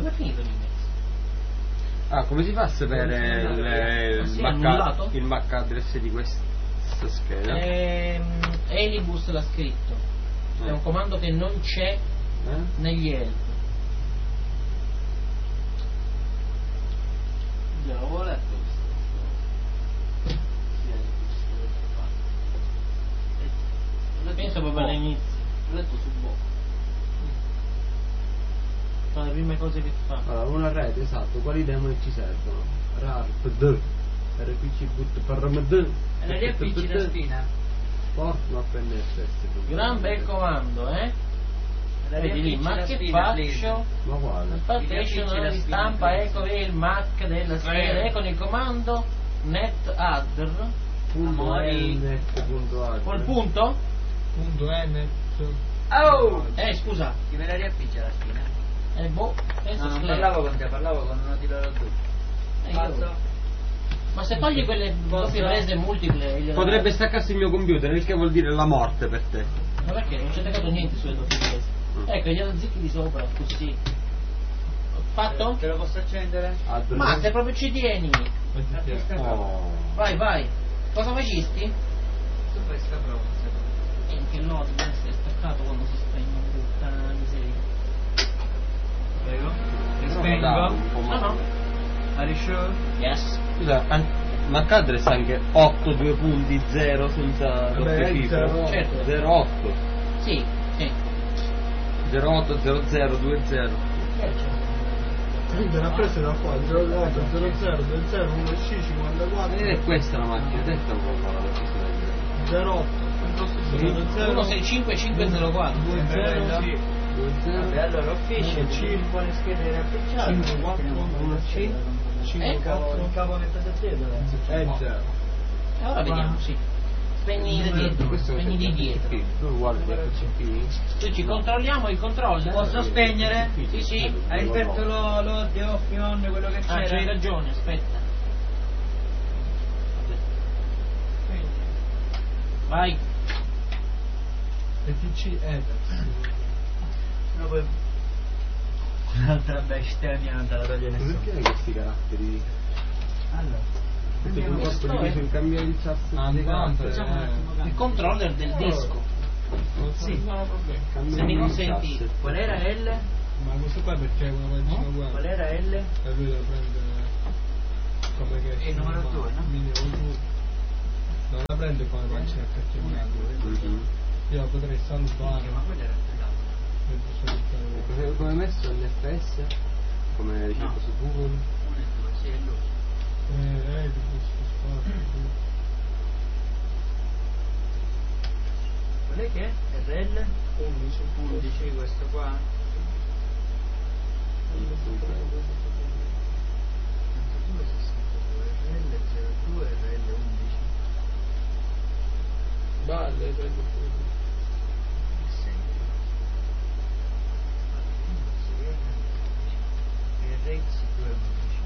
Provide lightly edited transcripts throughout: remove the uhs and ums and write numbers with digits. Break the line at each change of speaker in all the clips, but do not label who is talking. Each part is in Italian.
Dove è finito l'email?
Ah, come si fa a sapere il MAC address di questa scheda?
Elibus l'ha scritto. È un comando che non c'è negli help.
L'avevo letto questo.
Penso proprio all'inizio.
L'ho letto su Bo.
Sono le prime cose che fa.
Allora, una rete, esatto, quali demoni ci servono? RARPD, RPC boot paramd,
E la riappici la spina?
Port no PNFS.
Gran bel comando, Vedi lì, ma che faccio?
Ma guarda.
Partition di stampa, ecco il MAC della scheda, ecco il comando netadder.
.net.adder.
Col punto?
.net.
Oh!
Scusa.
Chi me la riappicia la spina?
Penso
No, non parlavo con te, parlavo con uno di loro due.
Ma se togli quelle doppie prese multiple
Potrebbe staccarsi il mio computer, il che vuol dire la morte per te.
Ma perché? Non c'è attaccato niente sulle doppie prese. Ecco, gli zicchi di sopra, così. Fatto?
Te lo posso accendere?
Ma se proprio ci tieni. Vai. Cosa facesti?
Tu fai sta prova.
Che no, deve essere staccato quando si spegne, puttana miseria.
Prego. Spengo?
No.
Are you sure?
Yes.
Scusa, MAC address anche 8.2.0 senza doppie cifre.
Certo.
08.
Sì.
080020.
Quindi l'ha preso da qua, 08, 00, 00, 1 C, 54.
È questa la macchina, testa un po' la decisione.
08,
165 504.
20,
E allora ufficio, 5 le schede riappicciate.
54, 1 C, 54.
Il capo mettete a te dove?
È 0.
E ora vediamo, sì. Spegni da dietro, spegni di dietro.
Tu guardi FCP.
Tu ci controlliamo il controllo.
Posso spegnere?
Sì.
Hai aperto l'odio, off, on, quello che c'era?
C'hai ragione, aspetta. Vai.
ETC Eder.
Un'altra bestemmia non te la toglie nessuno.
Perché hai questi caratteri?
Allora.
Perché un po' diviso in cambio di chassis dei caratteri.
Il controller del disco.
Sì.
Se mi consenti.
Qual era L?
Ma questo qua perché è una pagina uguale.
Qual era L?
E lui la prende come che
è il numero 2, no?
Minimo 2. Non la prende come pagina accattivata. Io la potrei salvare.
Ma quello era
Come hai messo l'FS? Come hai ricercato su Google?
1 e 2, sì, è lui. Qual è che è? RL? 11, questo qua? 32, 62, RL 02, RL 11.
Balle,
RX 211.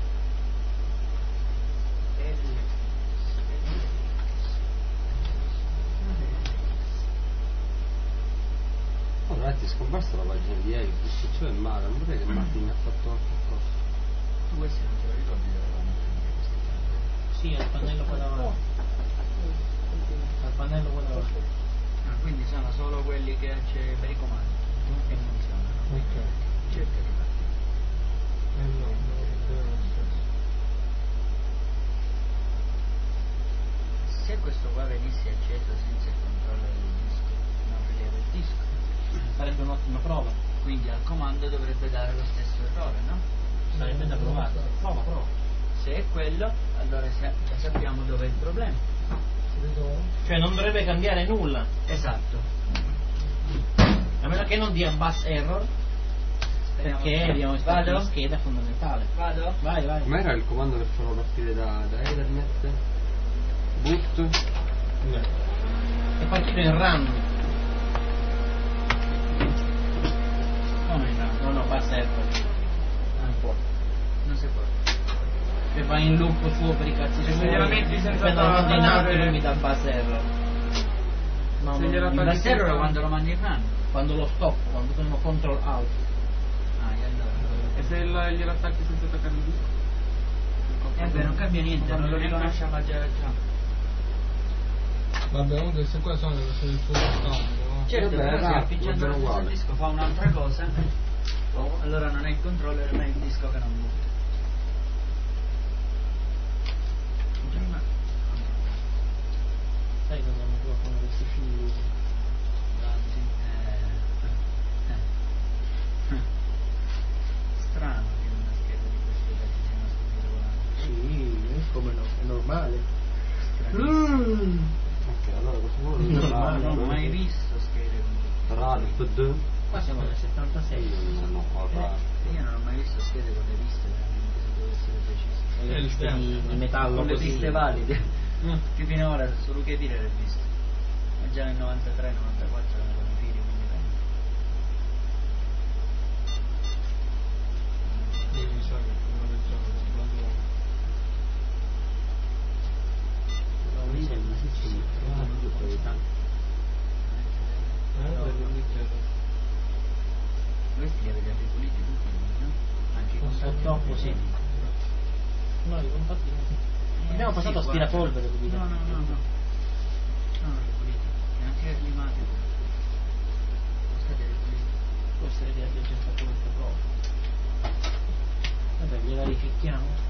Oh, ragazzi, è scomparsa la pagina di Elvis, cioè è male, non vorrei che Martin ha fatto qualche cosa.
Tu questi non te lo ricordi dove
Sì, al pannello qua davanti. Al pannello qua davanti.
quindi sono solo quelli che c'è per i comandi che funzionano.
Ok.
Cerca di partire.
No, è lo stesso.
Se questo qua venisse acceso senza il controllo del disco, non rileva il disco.
Sarebbe un'ottima prova.
Quindi al comando dovrebbe dare lo stesso errore, no?
Sarebbe da provare. Prova.
Se è quello, allora già sappiamo dov'è il problema.
Cioè non dovrebbe cambiare nulla.
Esatto.
A meno che non dia bus error. Perché abbiamo installato la scheda fondamentale.
Vado?
Vai.
Com'era il comando per farlo partire da Ethernet? Boot?
No.
È partito in run.
Come no?
No, bus error. Non può.
Non si può.
Che va in loop suo per i cazzi suoi.
Se gliela metti senza
Quando lo mando in alto
parlare-
lui mi dà bus error. No,
Se gliela
il
togli
bus
quando lo mandi in run.
quando lo stop, quando sono control out.
Ah, e allora.
E
se glielo attacchi senza attaccare il disco?
Beh, non cambia niente, non lo riconosce a già.
Vabbè, comunque queste qua sono le cose del suo costante, no?
Certo,
Vabbè,
però se
ragazzi,
appicciando
va bene
lo stesso
uguale.
disco fa un'altra cosa, allora non è il controller ma è il disco che non butta. Prima
Sai cosa mi trovano questi figli?
strano che una scheda di questo tipo sia una scheda volante.
Sì, come no, è normale.
Ok, allora questo vuole
Non ho mai visto schede con
Rad.
Qua siamo nel 76.
No,
io non ho mai visto schede con le piste veramente, se devo essere preciso.
Le piste di metallo
Con le
così.
piste valide. Che finora solo che dire le visto. Ma già nel 93-94 erano fili, quindi bene.
Quindi mi sa che non leggiamo
No, mi sembra sì, sì.
Questi li avete ripuliti tutti, no? Anche i
Purtroppo sì. No, i compatti no. Abbiamo passato aspirapolvere.
No, ripuliti. E anche limati. Sono stati ripuliti.
Può essere che abbia già fatto questa prova. Vabbè, gliela rificchiamo.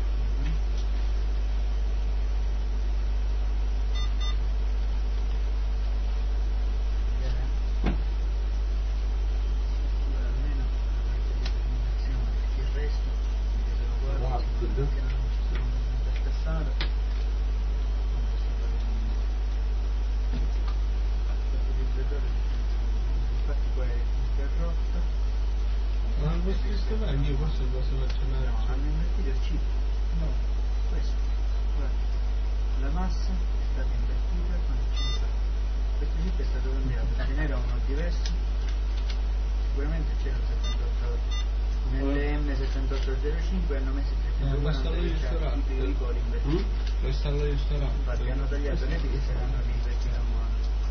Io forse lo posso accennare.
Hanno invertito il chip. No, questo. Guarda, la massa è stata invertita con il chip. Questo chip è stato cambiato, ce n'era uno diverso. Sicuramente c'era il 78 nelle M7805 hanno messo il 302 i cori invertiti.
Questa alla ristorante.
Infatti hanno tagliato le piste e hanno riinvertito a mano.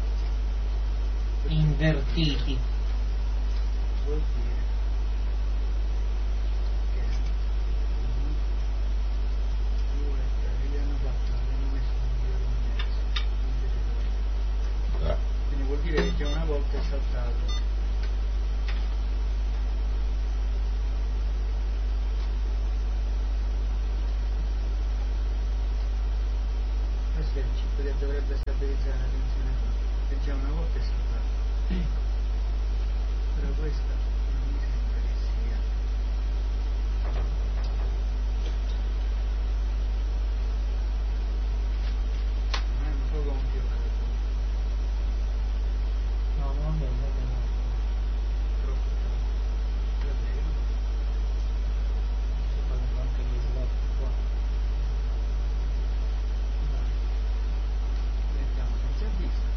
Invertiti.
Vuol dire quindi vuol dire che già una volta è saltato. Questo è il chip che dovrebbe stabilizzare la tensione che già una volta è saltato. Però questa non mi sembra che sia. Non è un po' gonfio.
No, non è no.
Troppo. Davvero?
Si fanno anche gli slot qua.
Mettiamo senza vista.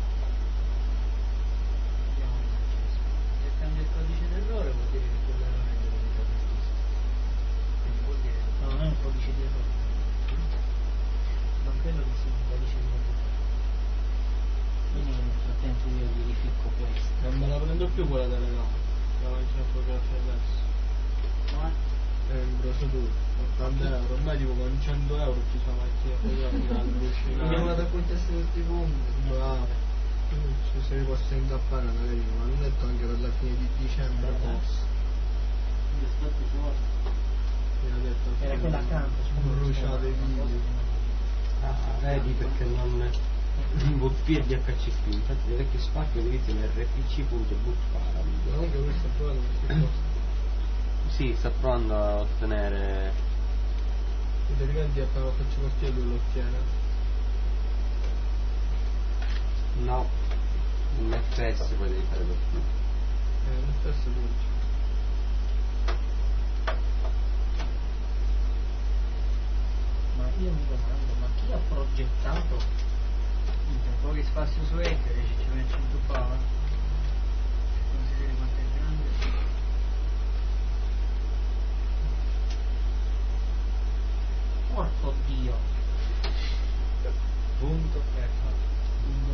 Vediamo il acceso. Se cambia il codice d'errore vuol dire che quell'errore è dovuto al registro. Quindi vuol dire che
No, non è un codice di errore. Non credo che sia un codice di errore. Quindi nel frattempo io verifico questo.
Non me la prendo più quella delle gambe. La faccio a fotografia adesso. È un brosatore. 80 euro. Ormai tipo con 100 euro ci sono macchine fotografiche al luce.
Andiamo ad acquistarsi tutti i fondi.
Bravo. Se li posso incappare non vedi, ma non detto anche per la fine di dicembre forse. Mi ha detto
Era quella accanto.
bruciate i video.
Vedi perché non bootfear di HCP, infatti le vecchie spacche utilizzano rpc.bootparam.
Comunque questo è provato queste cose.
Sì, sta provando a ottenere.
Ti ricordi appena faccio partire lui lo ottiene?
No, un FPS poi